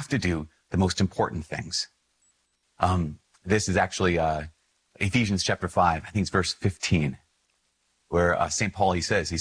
to do the most important things. This is actually Ephesians chapter 5, I think it's verse 15, where St. Paul, he says,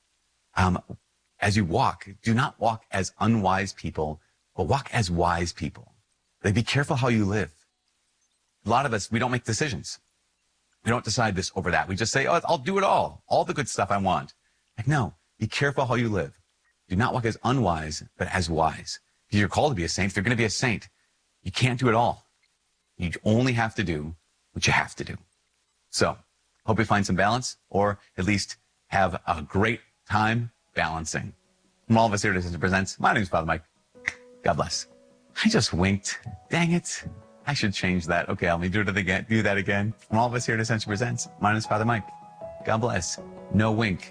as you walk, do not walk as unwise people, but walk as wise people. Like, be careful how you live. A lot of us, we don't make decisions. We don't decide this over that. We just say, oh, I'll do it all the good stuff I want. Like, no, be careful how you live. Do not walk as unwise, but as wise. Because you're called to be a saint. If you're going to be a saint, you can't do it all. You only have to do what you have to do. So, hope you find some balance, or at least have a great time balancing. From all of us here at Ascension Presents, my name is Father Mike. God bless. I just winked. Dang it. I should change that. Okay, let me do that again. From all of us here at Ascension Presents, my name is Father Mike. God bless. No wink.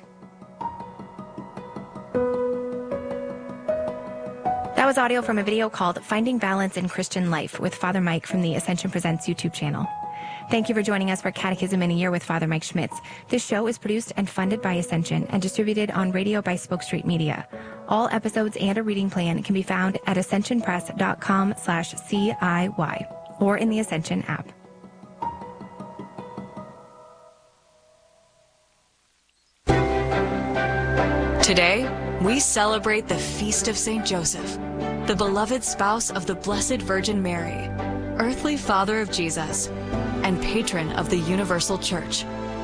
That was audio from a video called Finding Balance in Christian Life with Father Mike from the Ascension Presents YouTube channel. Thank you for joining us for Catechism in a Year with Father Mike Schmitz. This show is produced and funded by Ascension and distributed on radio by Spoke Street Media. All episodes and a reading plan can be found at ascensionpress.com/CIY or in the Ascension app. Today, we celebrate the Feast of St. Joseph, the beloved spouse of the Blessed Virgin Mary, earthly father of Jesus, and patron of the Universal Church.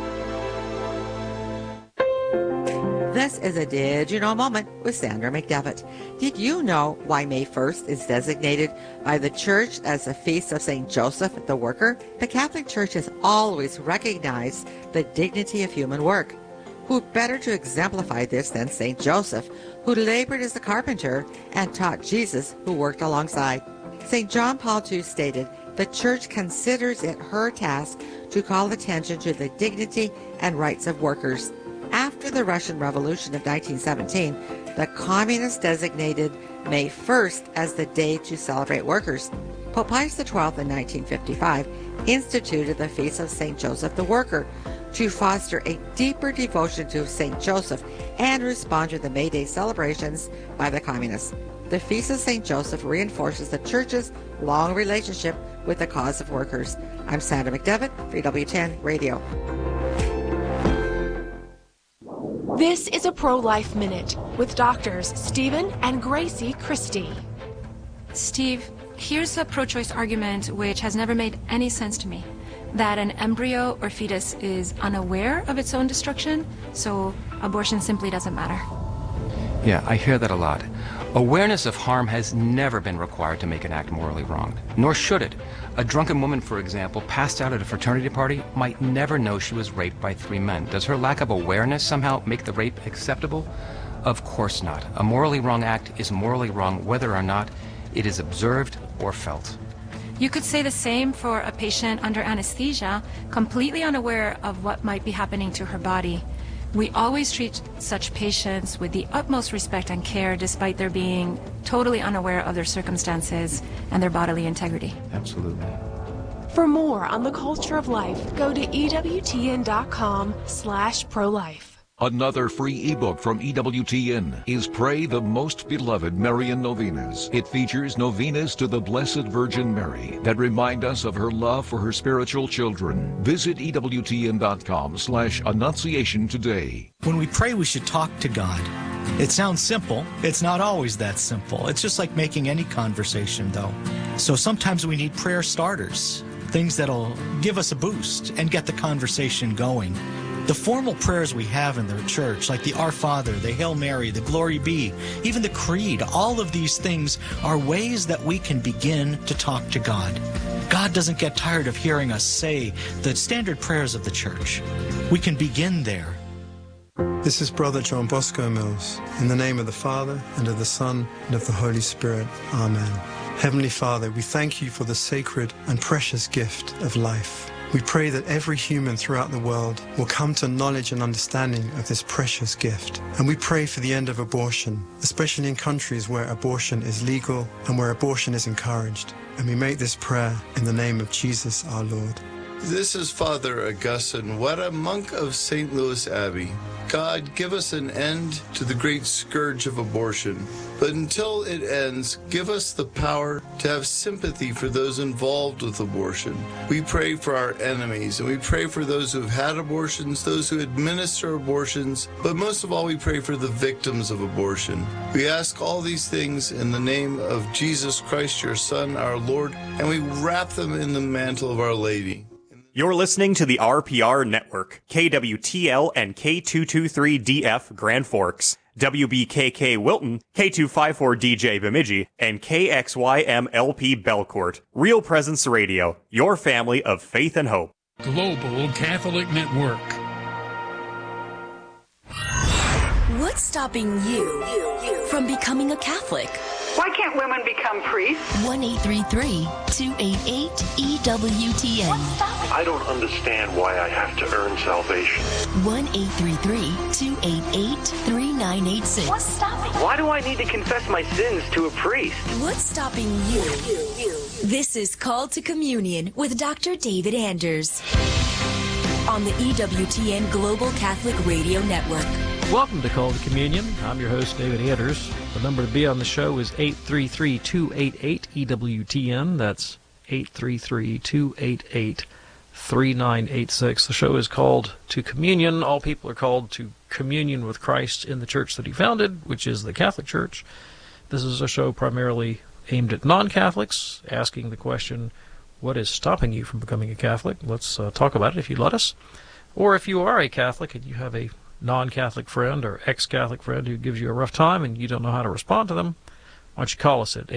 This is a Did You Know moment with Sandra McDevitt. Did you know why May 1st is designated by the Church as the Feast of St. Joseph the Worker? The Catholic Church has always recognized the dignity of human work. Who better to exemplify this than St. Joseph, who labored as a carpenter and taught Jesus, who worked alongside. St. John Paul II stated, the Church considers it her task to call attention to the dignity and rights of workers. After the Russian Revolution of 1917, the Communists designated May 1st as the day to celebrate workers. Pope Pius XII in 1955 instituted the Feast of St. Joseph the Worker to foster a deeper devotion to St. Joseph and respond to the May Day celebrations by the Communists. The Feast of St. Joseph reinforces the Church's long relationship with the cause of workers. I'm Sandra McDevitt for EWTN Radio. This is a Pro-Life Minute with doctors Stephen and Gracie Christie. Steve, here's a pro-choice argument which has never made any sense to me. That an embryo or fetus is unaware of its own destruction, so abortion simply doesn't matter. Yeah, I hear that a lot. Awareness of harm has never been required to make an act morally wrong, nor should it. A drunken woman, for example, passed out at a fraternity party might never know she was raped by 3 men. Does her lack of awareness somehow make the rape acceptable? Of course not. A morally wrong act is morally wrong whether or not it is observed or felt. You could say the same for a patient under anesthesia, completely unaware of what might be happening to her body. We always treat such patients with the utmost respect and care, despite their being totally unaware of their circumstances and their bodily integrity. Absolutely. For more on the culture of life, go to EWTN.com/prolife. Another free ebook from EWTN is Pray the Most Beloved Marian Novenas. It features novenas to the Blessed Virgin Mary that remind us of her love for her spiritual children. Visit EWTN.com/Annunciation today. When we pray, we should talk to God. It sounds simple. It's not always that simple. It's just like making any conversation, though. So sometimes we need prayer starters, things that'll give us a boost and get the conversation going. The formal prayers we have in the church, like the Our Father, the Hail Mary, the Glory Be, even the Creed, all of these things are ways that we can begin to talk to God. God doesn't get tired of hearing us say the standard prayers of the church. We can begin there. This is Brother John Bosco Mills. In the name of the Father, and of the Son, and of the Holy Spirit. Amen. Heavenly Father, we thank you for the sacred and precious gift of life. We pray that every human throughout the world will come to knowledge and understanding of this precious gift. And we pray for the end of abortion, especially in countries where abortion is legal and where abortion is encouraged. And we make this prayer in the name of Jesus our Lord. This is Father Augustine Weta, monk of St. Louis Abbey. God, give us an end to the great scourge of abortion. But until it ends, give us the power to have sympathy for those involved with abortion. We pray for our enemies, and we pray for those who have had abortions, those who administer abortions, but most of all, we pray for the victims of abortion. We ask all these things in the name of Jesus Christ, your Son, our Lord, and we wrap them in the mantle of Our Lady. You're listening to the RPR Network, KWTL and K223DF Grand Forks, WBKK Wilton, K254DJ Bemidji, and KXYMLP Belcourt. Real Presence Radio, your family of faith and hope. Global Catholic Network. What's stopping you from becoming a Catholic? Why can't women become priests? 1-833-288-EWTN. I don't understand why I have to earn salvation. 1-833-288-3986. What's stopping? Why do I need to confess my sins to a priest? What's stopping you? This is Called to Communion with Dr. David Anders on the EWTN Global Catholic Radio Network. Welcome to Call to Communion. I'm your host, David Anders. The number to be on the show is 833-288-EWTN. That's 833-288-3986. The show is called To Communion. All people are called to communion with Christ in the church that he founded, which is the Catholic Church. This is a show primarily aimed at non-Catholics, asking the question, what is stopping you from becoming a Catholic? Let's talk about it if you'd let us. Or if you are a Catholic and you have a non-Catholic friend or ex-Catholic friend who gives you a rough time and you don't know how to respond to them, why don't you call us at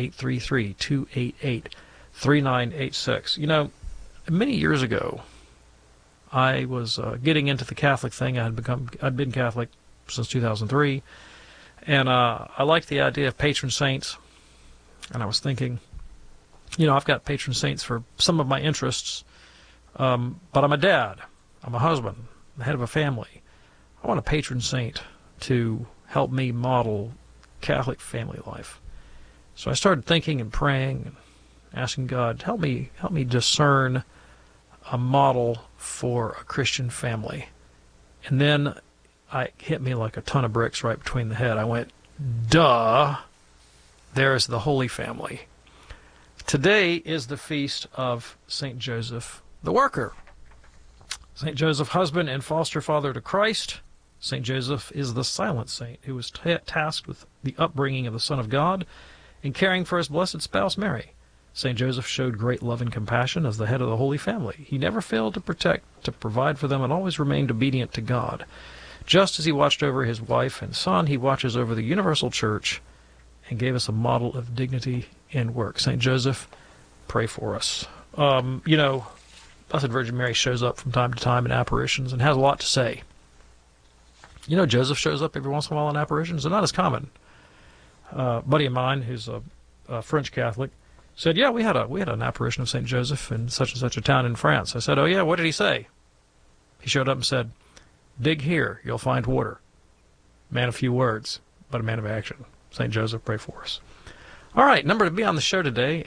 833-288-3986. You know, many years ago, I was getting into the Catholic thing. I'd been Catholic since 2003, and I liked the idea of patron saints. And I was thinking, you know, I've got patron saints for some of my interests, but I'm a dad, I'm a husband, I'm the head of a family. I want a patron saint to help me model Catholic family life. So I started thinking and praying and asking God, help me discern a model for a Christian family. And then it hit me like a ton of bricks right between the head. I went, duh, there's the Holy Family. Today is the feast of St. Joseph the Worker. St. Joseph, husband and foster father to Christ. St. Joseph is the silent saint who was tasked with the upbringing of the Son of God and caring for his blessed spouse Mary. St. Joseph showed great love and compassion as the head of the Holy Family. He never failed to protect, to provide for them, and always remained obedient to God. Just as he watched over his wife and son, he watches over the universal church and gave us a model of dignity in work. St. Joseph, pray for us. You know, Blessed Virgin Mary shows up from time to time in apparitions and has a lot to say. You know, Joseph shows up every once in a while in apparitions. They're not as common. A buddy of mine who's a French Catholic said, yeah, we had an apparition of St. Joseph in such and such a town in France. I said, oh yeah, what did he say? He showed up and said, dig here, you'll find water. Man of few words, but a man of action. St. Joseph, pray for us. All right, number to be on the show today,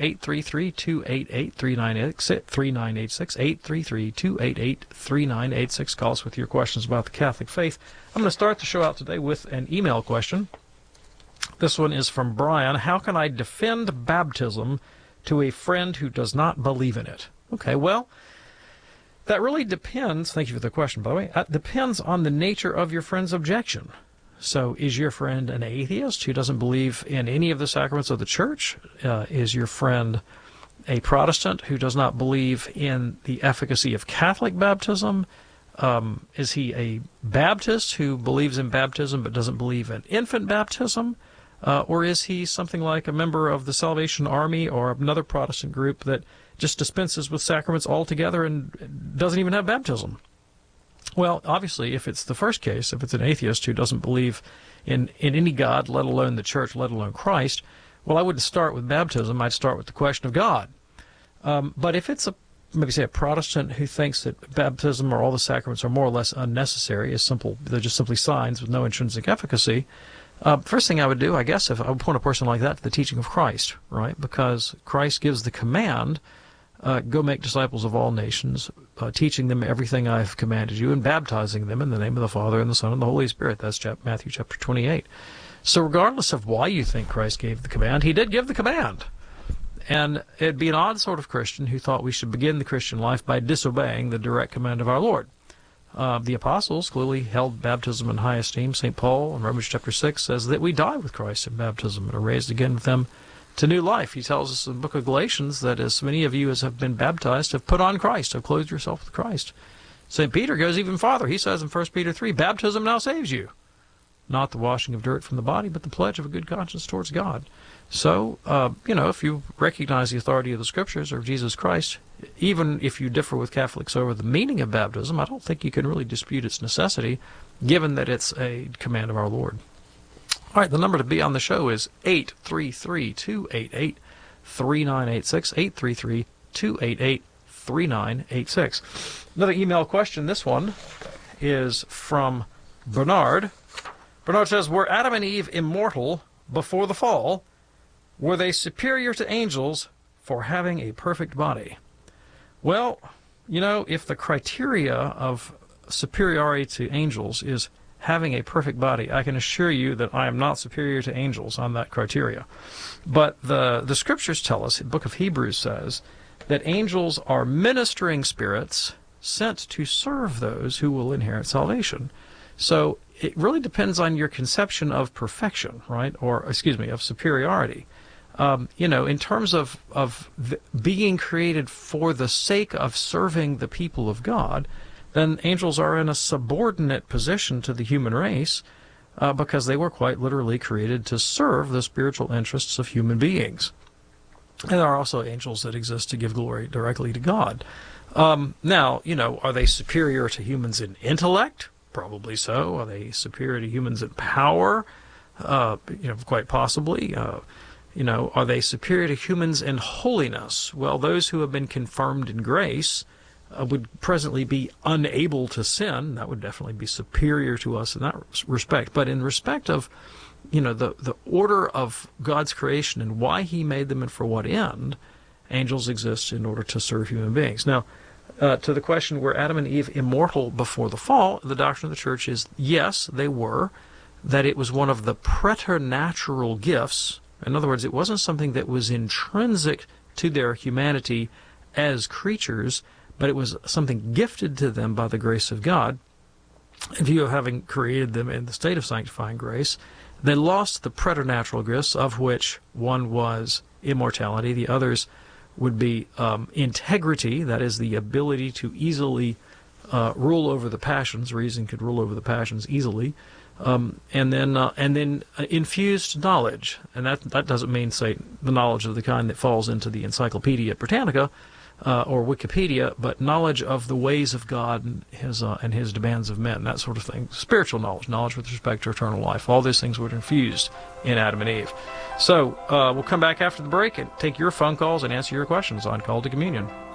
833-288-3986, 833-288-3986. Call us with your questions about the Catholic faith. I'm going to start the show out today with an email question. This one is from Brian. How can I defend baptism to a friend who does not believe in it? Okay, well, that really depends. Thank you for the question, by the way. It depends on the nature of your friend's objection. So is your friend an atheist who doesn't believe in any of the sacraments of the church? Is your friend a Protestant who does not believe in the efficacy of Catholic baptism? Is he a Baptist who believes in baptism but doesn't believe in infant baptism? Or is he something like a member of the Salvation Army or another Protestant group that just dispenses with sacraments altogether and doesn't even have baptism? Well, obviously, if it's the first case, if it's an atheist who doesn't believe in any God, let alone the church, let alone Christ, well, I wouldn't start with baptism. I'd start with the question of God. But if it's maybe a Protestant who thinks that baptism or all the sacraments are more or less unnecessary, they're just simply signs with no intrinsic efficacy, first thing I would do, I guess, if I would point a person like that to the teaching of Christ, right? Because Christ gives the command go make disciples of all nations, teaching them everything I have commanded you, and baptizing them in the name of the Father, and the Son, and the Holy Spirit. That's Matthew chapter 28. So regardless of why you think Christ gave the command, he did give the command. And it'd be an odd sort of Christian who thought we should begin the Christian life by disobeying the direct command of our Lord. The apostles clearly held baptism in high esteem. St. Paul in Romans chapter 6 says that we die with Christ in baptism and are raised again with him to new life. He tells us in the book of Galatians that as many of you as have been baptized have put on Christ, have clothed yourself with Christ. St. Peter goes even farther. He says in 1 Peter 3, baptism now saves you. Not the washing of dirt from the body, but the pledge of a good conscience towards God. So, if you recognize the authority of the Scriptures or of Jesus Christ, even if you differ with Catholics over the meaning of baptism, I don't think you can really dispute its necessity, given that it's a command of our Lord. All right, the number to be on the show is 833-288-3986, 833-288-3986. Another email question, this one is from Bernard. Bernard says, were Adam and Eve immortal before the fall? Were they superior to angels for having a perfect body? Well, if the criteria of superiority to angels is having a perfect body, I can assure you that I am not superior to angels on that criteria. But the Scriptures tell us, the book of Hebrews says, that angels are ministering spirits sent to serve those who will inherit salvation. So it really depends on your conception of perfection, right? Of superiority. In terms of being created for the sake of serving the people of God, then angels are in a subordinate position to the human race because they were quite literally created to serve the spiritual interests of human beings. And there are also angels that exist to give glory directly to God. Now, are they superior to humans in intellect? Probably so. Are they superior to humans in power? Quite possibly. Are they superior to humans in holiness? Well, those who have been confirmed in grace would presently be unable to sin. That would definitely be superior to us in that respect. But in respect of, the order of God's creation and why he made them and for what end, angels exist in order to serve human beings. Now, to the question, were Adam and Eve immortal before the fall? The doctrine of the Church is, yes, they were, that it was one of the preternatural gifts. In other words, it wasn't something that was intrinsic to their humanity as creatures, but it was something gifted to them by the grace of God. In view of having created them in the state of sanctifying grace, they lost the preternatural gifts, of which one was immortality, the others would be integrity, that is the ability to easily rule over the passions. Reason could rule over the passions easily. And then infused knowledge, and that doesn't mean, say, the knowledge of the kind that falls into the Encyclopedia Britannica or Wikipedia, but knowledge of the ways of God and his demands of men, that sort of thing. Spiritual knowledge with respect to eternal life. All these things were infused in Adam and Eve. So we'll come back after the break and take your phone calls and answer your questions on Call to Communion.